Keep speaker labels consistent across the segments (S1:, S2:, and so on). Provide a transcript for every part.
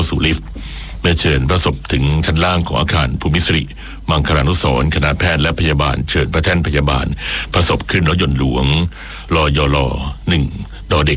S1: สู่ลิฟต์เมื่อเชิญพระศพถึงชั้นล่างของอาคารภูมิสิริมังคลานุสรณ์คณะแพทย์และพยาบาลเชิญพระแท่นพยาบาลพระศพขึ้นรถยนต์หลวงลยล1ดเด็ก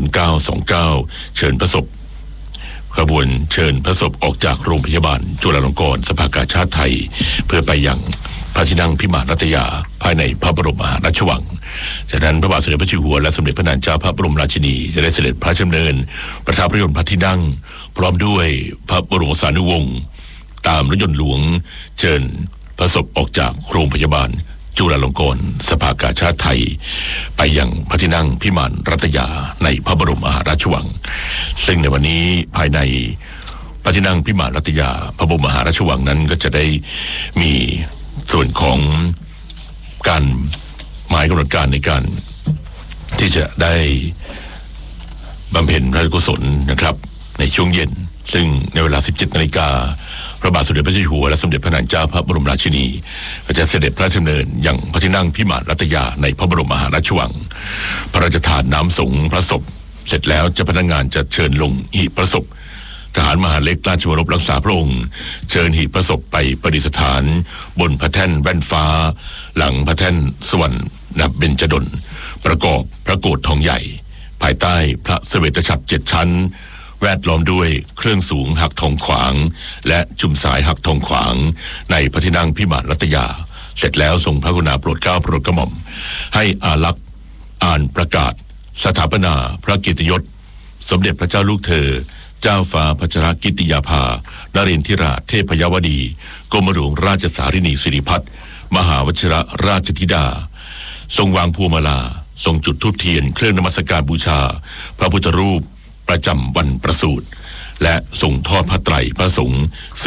S1: 0929เชิญพระศพขบวนเชิญพระศพออกจากโรงพยาบาลจุฬาลงกรณ์สภากาชาดไทยเพื่อไปยังพระที่นั่งพิมานรัตยาภายในพระบรมมหาราชวังจากนั้นพระบาทสมเด็จพระเจ้าอยู่หัวและสมเด็จพระนางเจ้าพระบรมราชินีจะได้เสด็จพระราชดำเนินประทับพระยนต์พระที่นั่งพร้อมด้วยพระบรมสานุวงศ์ตามรถยนต์หลวงเชิญพระศพออกจากโรงพยาบาลจุฬาลงกรณ์สภากาชาดไทยไปยังพระที่นั่งพิมานรัตยาในพระบรมมหาราชวังซึ่งในวันนี้ภายในพระที่นั่งพิมานรัตยาพระบรมมหาราชวังนั้นก็จะได้มีส่วนของการหมายกำหนดการในการที่จะได้บำเพ็ญพระราชกุศลนะครับในช่วงเย็นซึ่งในเวลา 17 นาฬิกาพระบาทสมเด็จพระเจ้าอยู่หัวและสมเด็จพระนางเจ้าพระบรมราชินีก็จะเสด็จพระราชดำเนินยังพระที่นั่งพิมานรัตยาในพระบรมมหาราชวังพระราชทานน้ำสงฆ์พระศพเสร็จแล้วเจ้าพนักงานจะเชิญลงหีบพระศพทหารมหาดเล็กราชวรบรักษาพระองค์เชิญหีบพระศพไปประดิษฐานบนพระแท่นแว่นฟ้าหลังพระแท่นสวรรค์เบญจดลประกอบพระโกฐทองใหญ่ภายใต้พระเสวตฉัตร7 ชั้นแวดล้อมด้วยเครื่องสูงหักทองขวางและจุ่มสายหักทองขวางในพระที่นั่งพิมานรัตยาเสร็จแล้วทรงพระกรุณาโปรดเกล้าโปรดกระหม่อมให้อาลักษ์อ่านประกาศสถาปนาพระเกียรติยศสมเด็จพระเจ้าลูกเธอเจ้าฟ้าพัชรกิติยาภานเรนทิราเทพยวดีกรมหลวงราชสารินีสิริพัฒน์มหาวชิรราชธิดาทรงวางพวงมาลาทรงจุดธูปเทียนเครื่องนมัสการบูชาพระพุทธรูปประจำวันประสูติและทรงทอดพระไตรพระสงฆ์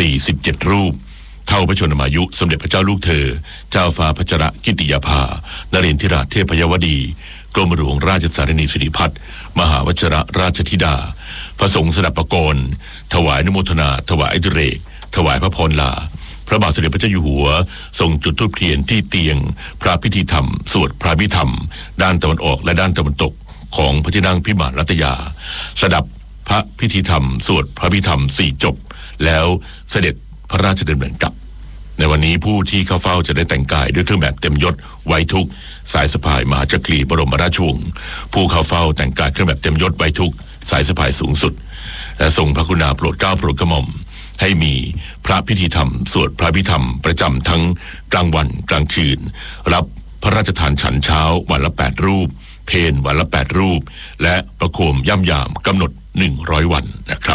S1: 47 รูปเท่าพระชนมายุสมเด็จพระเจ้าลูกเธอเจ้าฟ้าพัชรกิติยาภานเรนทิราเทพยวดีกรมหลวงราชสารินีสิริพัฒน์มหาวชิรราชธิดาพระสงฆ์สดับประกรณ์ถวายอนุโมทนาถวายอดิเรกถวายพระพรลาพระบาทสมเด็จพระเจ้าอยู่หัวทรงจุดธูปเทียนที่เตียงพระพิธีธรรมสวดพระพิธรรมด้านตะวันออกและด้านตะวันตกของพระที่นั่งพิมานรัตยาสดับพระพิธีธรรมสวดพระพิธรรม4 จบแล้วเสด็จพระราชดำเนินกลับในวันนี้ผู้ที่เข้าเฝ้าจะได้แต่งกายด้วยเครื่องแบบเต็มยศไว้ทุกสายสะพายมหาจักรีบรมราชวงศ์ผู้เข้าเฝ้าแต่งกายเครื่องแบบเต็มยศไว้ทุกสายสะพายสูงสุดและทรงพระกรุณาโปรดเกล้าโปรดกระหม่อมให้มีพระพิธีธรรมสวดพระพิธรรมประจำทั้งกลางวันกลางคืนรับพระราชทานฉันเช้าวันละ8 รูปเพลวันละ8 รูปและประโคมย่ำยามกำหนด100 วันนะครับ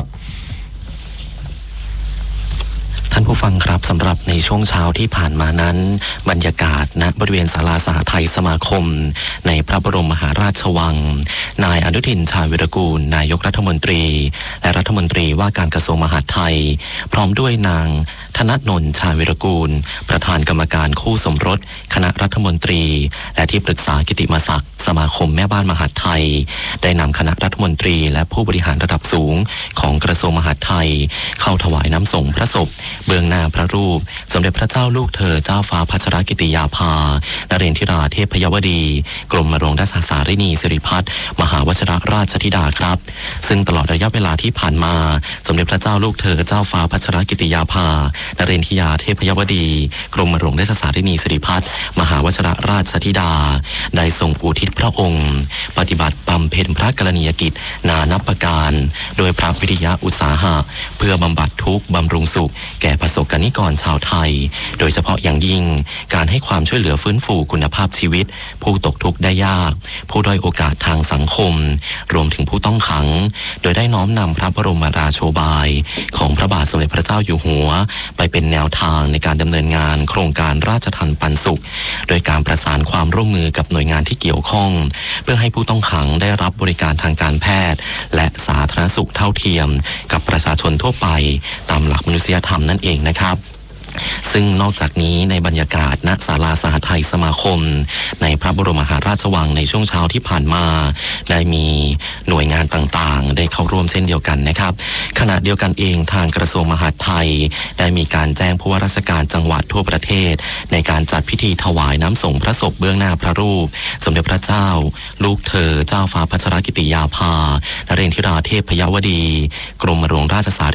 S2: ท่านผู้ฟังครับสำหรับในช่วงเช้าที่ผ่านมานั้นบรรยากาศณบริเวณศาลาสหไทยสมาคมในพระบรมมหาราชวังนายอนุทินชาญวิรากูลนายกรัฐมนตรีและรัฐมนตรีว่าการกระทรวงมหาดไทยพร้อมด้วยนางธนนนท์ชาญวิรากูลประธานกรรมการคู่สมรสคณะรัฐมนตรีและที่ปรึกษากิตติมศักดิ์สมาคมแม่บ้านมหาดไทยได้นำคณะรัฐมนตรีและผู้บริหารระดับสูงของกระทรวงมหาดไทยเข้าถวายน้ำส่งพระศพเบื้องหน้าพระรูปสมเด็จพระเจ้าลูกเธอเจ้าฟ้าพัชรกิติยาภานเรนทิราเทพยวดีกรมหลวงราชสารินีสิริพัฒน์มหาวชิรราชธิดาครับซึ่งตลอดระยะเวลาที่ผ่านมาสมเด็จพระเจ้าลูกเธอเจ้าฟ้าพัชรกิติยาภานเรนทิราเทพยวดีกรมหลวงราชสารินีสิริพัฒน์มหาวชิรราชธิดาได้ทรงอุทิศพระองค์ปฏิบัติบำเพ็ญพระกรณียกิจนานับประการโดยพระวิทยาอุตสาหะเพื่อบำบัดทุกข์บำรุงสุขแก่ประสบกนิกรชาวไทยโดยเฉพาะอย่างยิ่งการให้ความช่วยเหลือฟื้นฟูคุณภาพชีวิตผู้ตกทุกข์ได้ยากผู้ด้อยโอกาสทางสังคมรวมถึงผู้ต้องขังโดยได้น้อมนำพระบรมราโชบายของพระบาทสมเด็จพระเจ้าอยู่หัวไปเป็นแนวทางในการดำเนินงานโครงการราชทัณฑ์ปันสุขโดยการประสานความร่วมมือกับหน่วยงานที่เกี่ยวข้องเพื่อให้ผู้ต้องขังได้รับบริการทางการแพทย์และสาธารณสุขเท่าเทียมกับประชาชนทั่วไปตามหลักมนุษยธรรมนั่นเองนะครับซึ่งนอกจากนี้ในบรรยากาศณศาลาสหไทยสมาคมในพระบรมมหาราชวังในช่วงเช้าที่ผ่านมาได้มีหน่วยงานต่างๆได้เข้าร่วมเช่นเดียวกันนะครับขณะเดียวกันเองทางกระทรวงมหาดไทยได้มีการแจ้งผู้ว่าราชการจังหวัดทั่วประเทศในการจัดพิธีถวายน้ำส่งพระศพเบื้องหน้าพระรูปสมเด็จพระเจ้าลูกเธอเจ้าฟ้าพัชรกิติยาภานเรนทิราเทพยวดีกรมหลวงราชสา